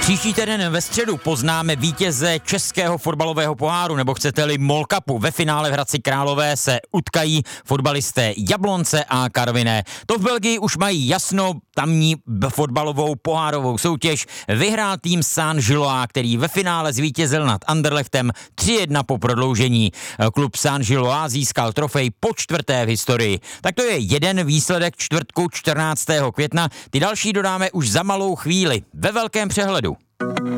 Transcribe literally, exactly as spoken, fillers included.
Příští týden ve středu poznáme vítěze českého fotbalového poháru, nebo chcete-li MOL Cupu. Ve finále v Hradci Králové se utkají fotbalisté Jablonce a Karviné. To v Belgii už mají jasno, tamní fotbalovou pohárovou soutěž vyhrál tým Saint-Gilloise, který ve finále zvítězil nad Anderlechtem tři jedna po prodloužení. Klub Saint-Gilloise získal trofej po čtvrté v historii. Tak to je jeden výsledek čtvrtku čtrnáctého května. Ty další dodáme už za malou chvíli ve velkém přehledu.